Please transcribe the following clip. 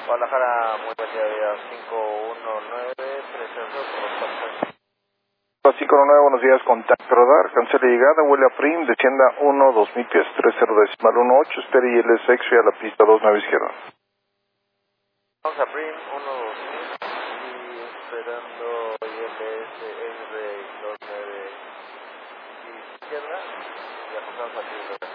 Guadalajara, muy buen día, 519, 302, 519, buenos días, contacto radar, cancela llegada, huele a Prim, descienda 1, 2000 pies, 30.18, espere y LSX y a la pista 29 izquierda. Vamos a Prim, 1, 2000, y esperando ILS, 29 izquierda, y apuntamos a ti.